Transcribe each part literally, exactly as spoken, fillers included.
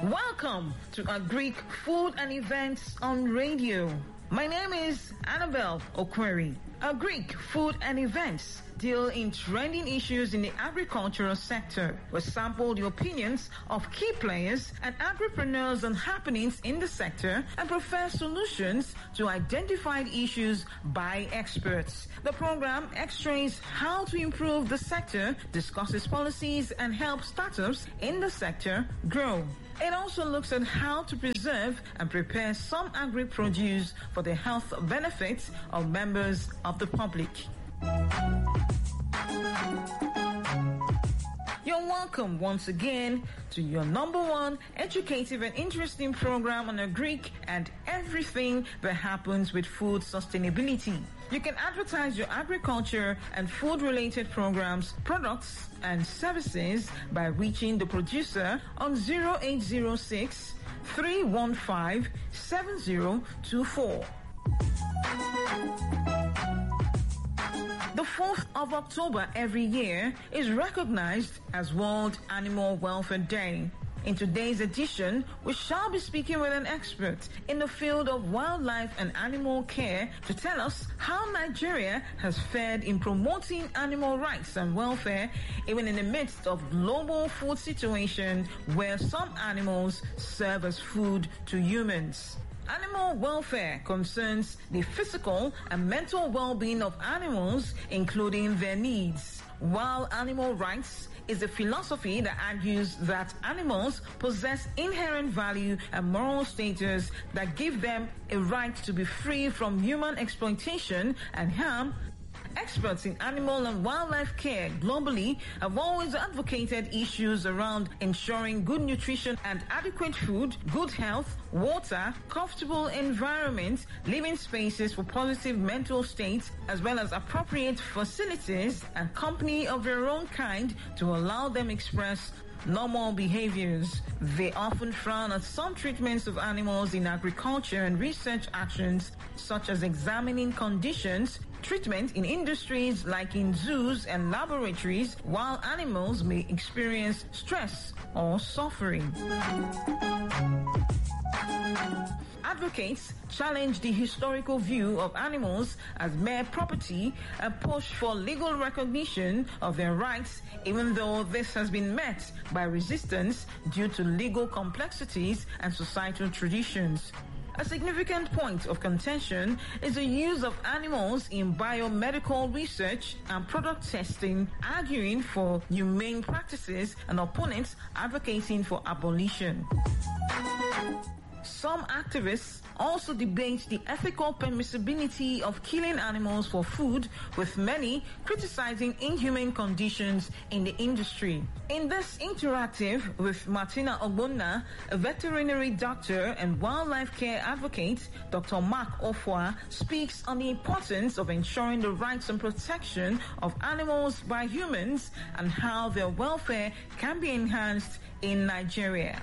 Welcome to a Greek Food and Events on Radio. My name is Annabelle Okweri. A Greek Food and Events deal in trending issues in the agricultural sector. We sample the opinions of key players and agripreneurs on happenings in the sector and prefer solutions to identified issues by experts. The program x-rays how to improve the sector, discusses policies, and helps startups in the sector grow. It also looks at how to preserve and prepare some agri-produce for the health benefits of members of the public. You're welcome once again to your number one educative and interesting program on a Greek and everything that happens with food sustainability. You can advertise your agriculture and food-related programs, products, and services by reaching the producer on zero eight zero six, three one five, seven zero two four. The fourth of October every year is recognized as World Animal Welfare Day. In today's edition, we shall be speaking with an expert in the field of wildlife and animal care to tell us how Nigeria has fared in promoting animal rights and welfare, even in the midst of global food situation where some animals serve as food to humans. Animal welfare concerns the physical and mental well-being of animals, including their needs, while animal rights is a philosophy that argues that animals possess inherent value and moral status that give them a right to be free from human exploitation and harm. Experts in animal and wildlife care globally have always advocated issues around ensuring good nutrition and adequate food, good health, water, comfortable environments, living spaces for positive mental states, as well as appropriate facilities and company of their own kind to allow them express normal behaviors. They often frown at some treatments of animals in agriculture and research actions, such as examining conditions, treatment in industries like in zoos and laboratories, while animals may experience stress or suffering. Advocates challenge the historical view of animals as mere property and push for legal recognition of their rights, even though this has been met by resistance due to legal complexities and societal traditions. A significant point of contention is the use of animals in biomedical research and product testing, arguing for humane practices and opponents advocating for abolition. Some activists also debate the ethical permissibility of killing animals for food, with many criticizing inhumane conditions in the industry. In this interactive with Martina Ogbonna, a veterinary doctor and wildlife care advocate, Doctor Mark Ofwa speaks on the importance of ensuring the rights and protection of animals by humans and how their welfare can be enhanced in Nigeria.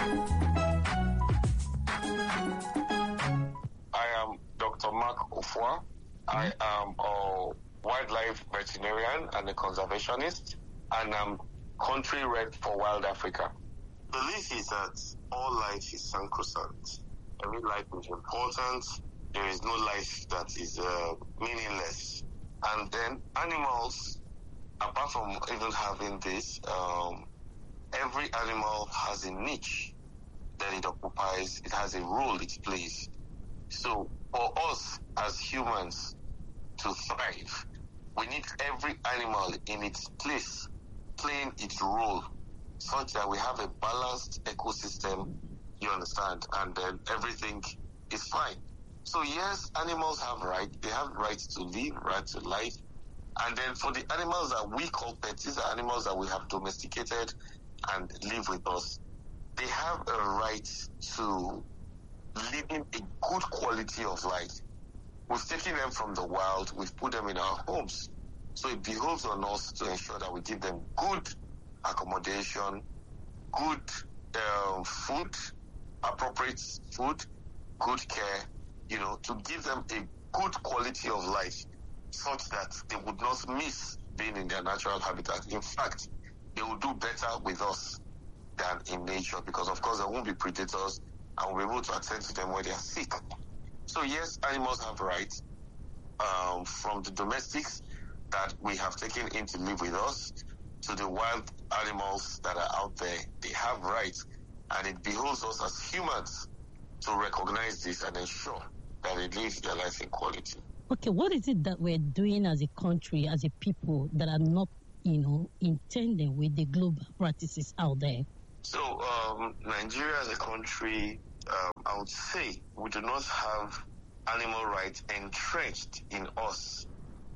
I am Doctor Mark Ofwa. I am a wildlife veterinarian and a conservationist, and I'm country rep for Wild Africa. The belief is that all life is sacrosanct. Every life is important. There is no life that is uh, meaningless. And then animals, apart from even having this, um, every animal has a niche that it occupies. It has a role it plays. So for us as humans to thrive, we need every animal in its place, playing its role, such that we have a balanced ecosystem, you understand, and then everything is fine. So yes, animals have rights. They have rights to live, right to life. And then for the animals that we call pets, these are animals that we have domesticated and live with us. They have a right to living a good quality of life. We've taken them from the wild, we've put them in our homes. So it behoves on us to ensure that we give them good accommodation, good um, food, appropriate food, good care, you know, to give them a good quality of life such that they would not miss being in their natural habitat. In fact, they will do better with us. than in nature, because of course there won't be predators and we'll be able to attend to them when they are sick. So yes, animals have rights, um, from the domestics that we have taken in to live with us to the wild animals that are out there. They have rights, and it behoves us as humans to recognize this and ensure that they live their life in quality. Okay, what is it that we're doing as a country, as a people, that are not, you know, intending with the global practices out there? So, um, Nigeria as a country, um, I would say we do not have animal rights entrenched in us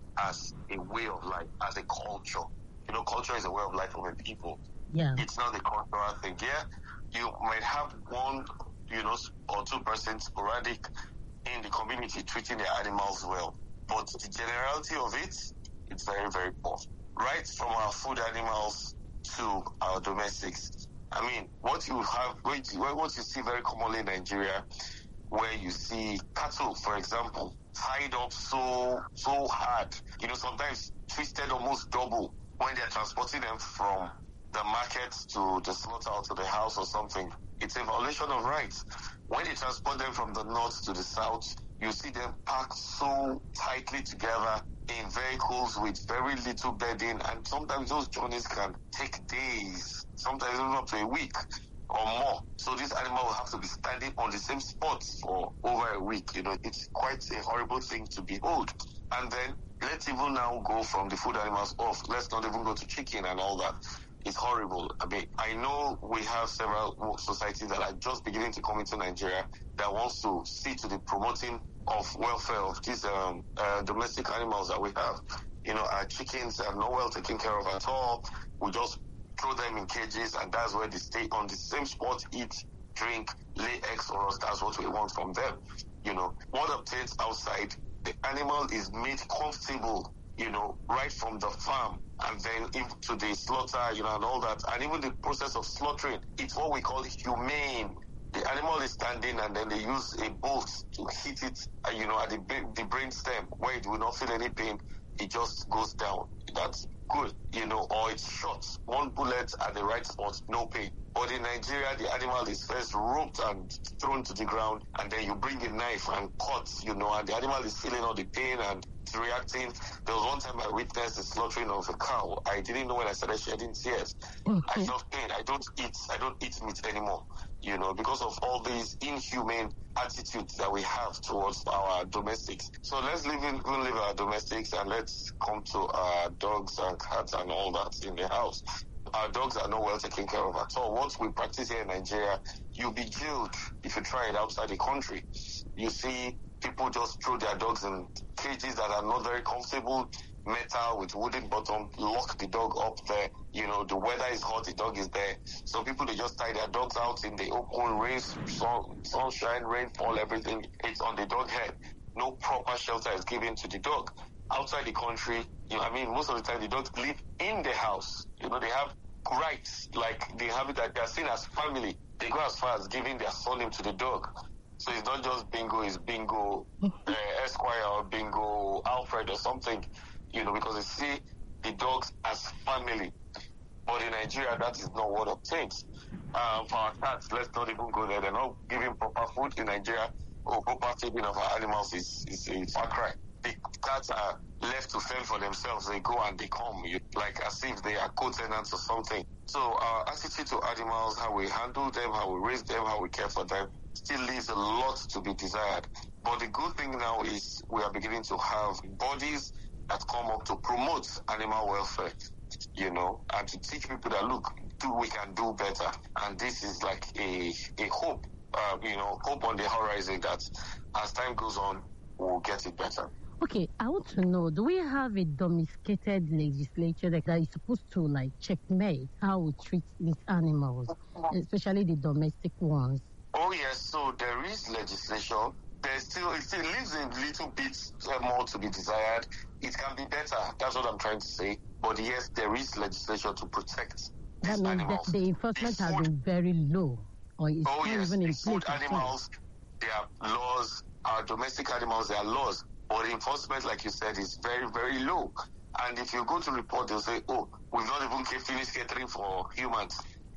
as a way of life, as a culture. You know, culture is a way of life of a people. Yeah. It's not a cultural thing. Yeah, you might have one, you know, or two percent sporadic in the community treating their animals well, but the generality of it, it's very, very poor. Right from our food animals to our domestics. I mean, what you have, what you see very commonly in Nigeria, where you see cattle, for example, tied up so so hard, you know, sometimes twisted almost double when they're transporting them from the market to the slaughter or to the house or something. It's a violation of rights. When they transport them from the north to the south, you see them packed so tightly together in vehicles with very little bedding, and sometimes those journeys can take days, sometimes even up to a week or more. So this animal will have to be standing on the same spot for over a week. You know, it's quite a horrible thing to behold. And then let's even now go from the food animals off. Let's not even go to chicken and all that. It's horrible. I mean, I know we have several societies that are just beginning to come into Nigeria that wants to see to the promoting of welfare of these um, uh, domestic animals that we have. You know, our chickens are not well taken care of at all. We just throw them in cages, and that's where they stay on the same spot, eat, drink, lay eggs for us. That's what we want from them. You know, what obtains outside, the animal is made comfortable, you know, right from the farm, and then into the slaughter, you know, and all that. And even the process of slaughtering, it's what we call humane. The animal is standing, and then they use a bolt to hit it, uh, you know, at the, the brain stem, where it will not feel any pain. It just goes down. That's good, you know, or it's shot. One bullet at the right spot, no pain. But in Nigeria, the animal is first roped and thrown to the ground, and then you bring a knife and cut, you know, and the animal is feeling all the pain and it's reacting. There was one time I witnessed the slaughtering of a cow. I didn't know when I started shedding tears. Mm-hmm. I felt pain. I don't eat. I don't eat meat anymore, you know, because of all these inhumane attitudes that we have towards our domestics. So let's live in, we'll leave our domestics, and let's come to our dogs and cats and all that in the house. Our dogs are not well taken care of at all. What we practice here in Nigeria, you'll be jailed if you try it outside the country. You see people just throw their dogs in cages that are not very comfortable, metal with wooden bottom, lock the dog up there. You know, the weather is hot, the dog is there. So people, they just tie their dogs out in the open, rain, sun, sunshine, rainfall, everything. It's on the dog head. No proper shelter is given to the dog. Outside the country, you know, I mean, most of the time the dogs live in the house. You know, they have rights, like they have it that they are seen as family. They go as far as giving their surname to the dog. So it's not just Bingo, it's Bingo uh, Esquire or Bingo Alfred or something, you know, because they see the dogs as family. But in Nigeria, that is not what obtains. Um, for our cats, let's not even go there. They're not giving proper food in Nigeria. Or proper feeding of our animals is, is a far cry. The cats are left to fend for themselves. They go and they come, like as if they are co-tenants or something. So our attitude to animals, how we handle them, how we raise them, how we care for them, still leaves a lot to be desired. But the good thing now is we are beginning to have bodies that come up to promote animal welfare, you know, and to teach people that, look, do we can do better. And this is like a, a hope, uh, you know, hope on the horizon that as time goes on, we'll get it better. Okay, I want to know, do we have a domesticated legislature that, that is supposed to, like, checkmate how we treat these animals, especially the domestic ones? Oh, yes. So there is legislation. There's still, it still leaves a little bit more to be desired. It can be better. That's what I'm trying to say. But yes, there is legislation to protect that these means animals. That the enforcement the has been very low. Or it's oh, not yes. even in The food place animals, there are laws. Our domestic animals, there are laws. But the enforcement, like you said, is very, very low. And if you go to report, they'll say, oh, we've not even finished catering for humans.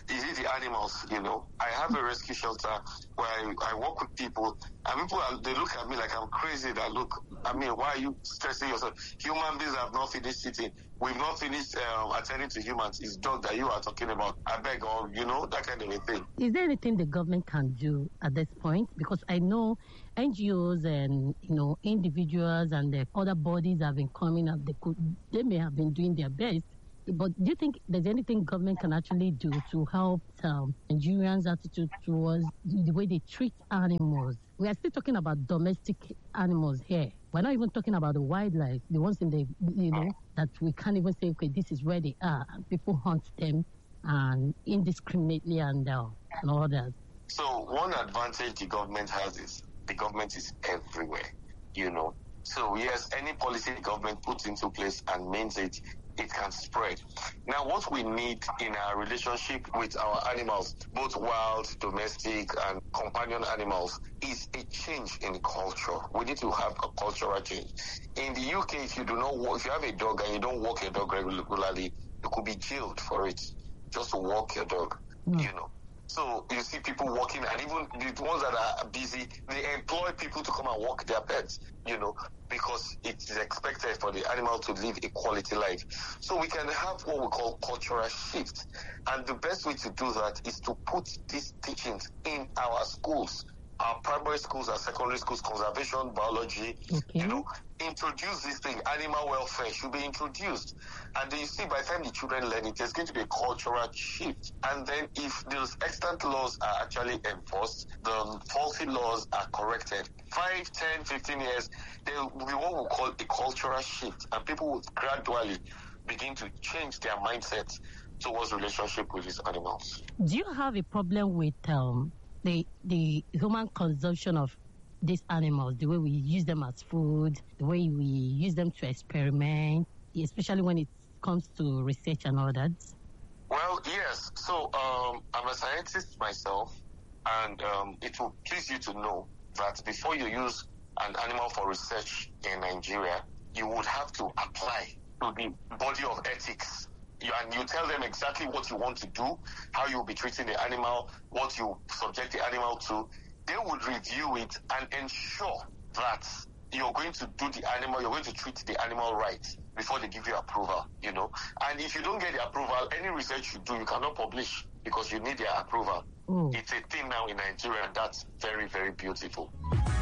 is it the animals, you know? I have a rescue shelter where I, I work with people, and people, are, they look at me like I'm crazy. That look, I mean, why are you stressing yourself? Human beings have not finished eating. We've not finished um, attending to humans. It's dog that you are talking about. I beg, or, you know, that kind of a thing. Is there anything the government can do at this point? Because I know N G Os and, you know, individuals and the other bodies have been coming up. They could, they may have been doing their best. But do you think there's anything government can actually do to help um, Nigerians' attitude towards the way they treat animals? We are still talking about domestic animals here. We're not even talking about the wildlife, the ones in the, you know, that we can't even say, okay, this is where they are. And people hunt them and indiscriminately and, uh, and all that. So one advantage the government has is the government is everywhere, you know. So yes, any policy the government puts into place and means it, it can spread. Now, what we need in our relationship with our animals, both wild, domestic, and companion animals, is a change in culture. We need to have a cultural change. In the U K, if you do not walk, if you have a dog and you don't walk your dog regularly, you could be jailed for it, just to walk your dog, mm. you know. So you see people walking, and even the ones that are busy, they employ people to come and walk their pets, you know, because it is expected for the animal to live a quality life. So we can have what we call cultural shift. And the best way to do that is to put these teachings in our schools. Our primary schools, our secondary schools, conservation, biology, okay. you know, introduce this thing. Animal welfare should be introduced. And then you see, by the time the children learn it, there's going to be a cultural shift. And then if those extant laws are actually enforced, the faulty laws are corrected. Five, ten, fifteen years, there will be what we call a cultural shift. And people will gradually begin to change their mindset towards relationship with these animals. Do you have a problem with um, the the human consumption of these animals, the way we use them as food, the way we use them to experiment, especially when it comes to research and all that? Well, yes. So um, I'm a scientist myself, and um, it will please you to know that before you use an animal for research in Nigeria, you would have to apply to the body of ethics. You, and you tell them exactly what you want to do, how you'll be treating the animal, what you subject the animal to. They would review it and ensure that you're going to do the animal, you're going to treat the animal right before they give you approval, you know. And if you don't get the approval, any research you do, you cannot publish because you need their approval. Mm. It's a thing now in Nigeria, and that's very, very beautiful.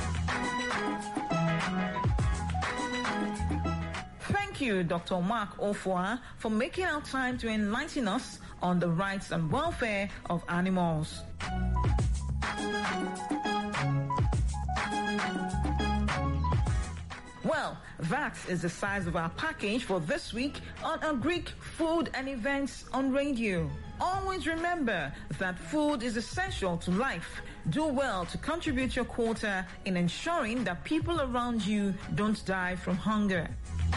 Thank you, Doctor Mark Ofua, for making our time to enlighten us on the rights and welfare of animals. Well, that is the size of our package for this week on Agric Food and Events on Radio. Always remember that food is essential to life. Do well to contribute your quota in ensuring that people around you don't die from hunger.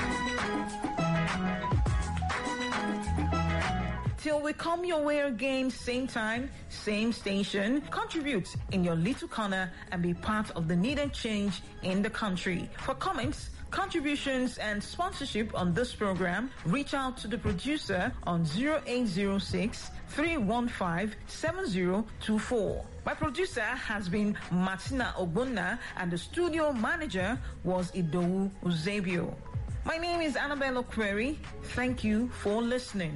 Till we come your way again, same time, same station, contribute in your little corner and be part of the needed change in the country. For comments, contributions and sponsorship on this program, reach out to the producer on zero eight zero six, three one five, seven zero two four. My producer has been Martina Ogbonna, and the studio manager was Idowu Uzebio. My name is Annabelle Okweri. Thank you for listening.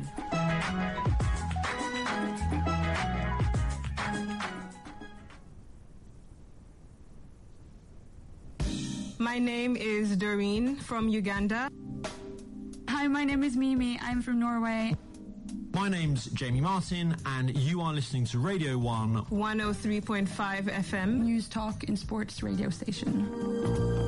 My name is Doreen from Uganda. Hi, my name is Mimi. I'm from Norway. My name's Jamie Martin, and you are listening to Radio one one oh three point five F M. News, talk, and sports radio station.